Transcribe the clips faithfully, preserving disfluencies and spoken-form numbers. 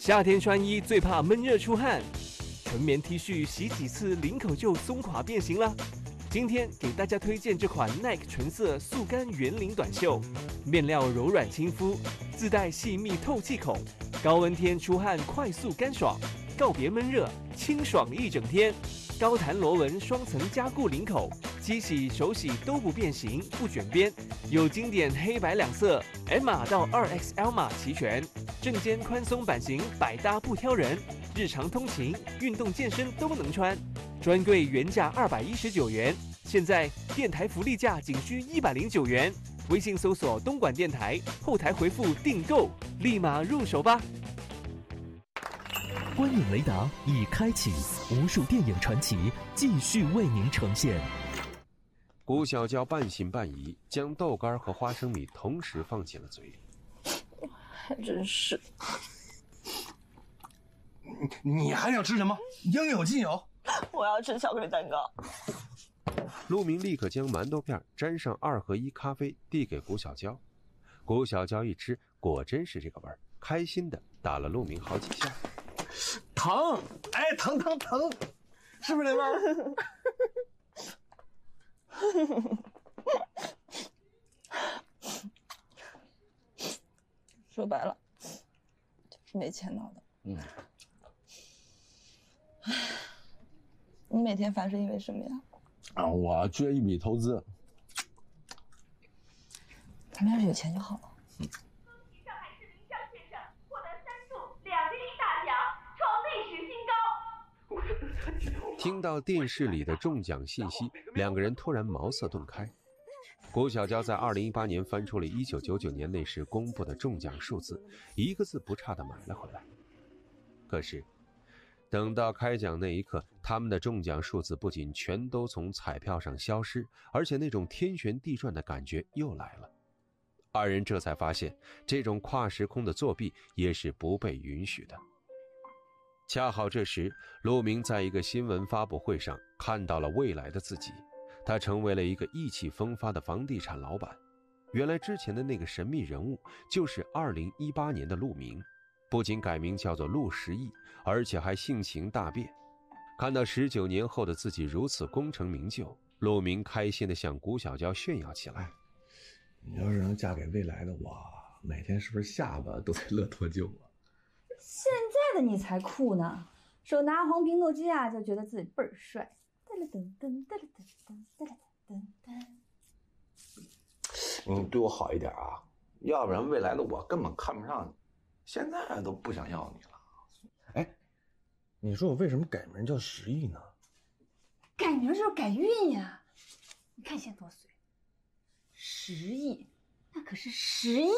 夏天穿衣最怕闷热出汗，纯棉 T 恤洗几次领口就松垮变形了。今天给大家推荐这款 Nike 纯色速干圆领短袖，面料柔软亲肤，自带细密透气孔，高温天出汗快速干爽，告别闷热，清爽一整天。高弹螺纹双层加固领口，机洗手洗都不变形不卷边，有经典黑白两色 M 码到 二 X L 码齐全，正肩宽松版型百搭不挑人，日常通勤、运动健身都能穿。专柜原价二百一十九元，现在电台福利价仅需一百零九元。微信搜索东莞电台，后台回复订购，立马入手吧。 观影雷达已开启，无数电影传奇继续为您呈现。 谷小娇半信半疑，将豆干和花生米同时放进了嘴里。 还真是。 你还想吃什么？应有尽有。 我要吃巧克力蛋糕。 陆明立刻将馒头片沾上二合一咖啡递给谷小娇。谷小娇一吃，果真是这个味儿，开心的打了陆明好几下。 疼！哎，疼疼疼！是不是那味儿？ 说白了，就是没钱闹的。嗯。你每天烦是因为什么呀？ 啊，我缺一笔投资。 咱们要是有钱就好了。嗯。 上海市民张先生获得三注两零一大奖，创历史新高。 听到电视里的中奖信息，两个人突然茅塞顿开。谷小娇在二零一八年翻出了一九九九年那时公布的中奖数字，一个字不差的买了回来。可是等到开奖那一刻，他们的中奖数字不仅全都从彩票上消失，而且那种天旋地转的感觉又来了。二人这才发现，这种跨时空的作弊也是不被允许的。恰好这时，陆明在一个新闻发布会上看到了未来的自己，他成为了一个意气风发的房地产老板。原来之前的那个神秘人物就是二零一八年的陆明，不仅改名叫做陆时义，而且还性情大变。看到十九年后的自己如此功成名就，陆明开心地向谷小娇炫耀起来。 你要是能嫁给未来的我，每天是不是下巴都得乐脱臼啊？ 现在的你才酷呢，手拿红苹诺基亚就觉得自己倍儿帅。噔噔噔噔噔噔噔噔噔。 你对我好一点啊，要不然未来的我根本看不上你，现在都不想要你了。 哎，你说我为什么改名叫十亿呢？ 改名就是改运呀！你看现在多岁，十亿，那可是十亿。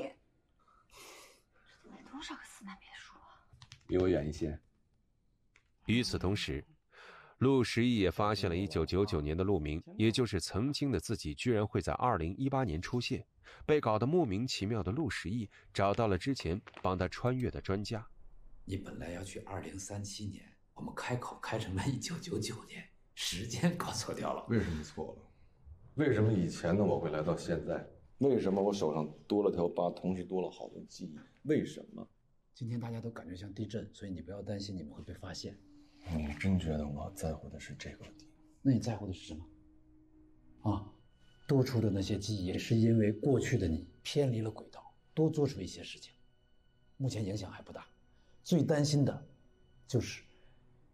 买多少个四难别墅啊？ 离我远一些。 与此同时，陆时义也发现了一九九九年的陆明，也就是曾经的自己，居然会在二零一八年出现。被搞得莫名其妙的陆时义找到了之前帮他穿越的专家。 你本来要去二零三七年，我们开口开成了一九九九年，时间搞错掉了。 为什么错了？为什么以前的我会来到现在？为什么我手上多了条疤，同时多了好多记忆？为什么？ 今天大家都感觉像地震，所以你不要担心你们会被发现。 你真觉得我在乎的是这个问题？ 那你在乎的是什么？啊，多出的那些记忆是因为过去的你偏离了轨道，多做出一些事情。目前影响还不大，最担心的就是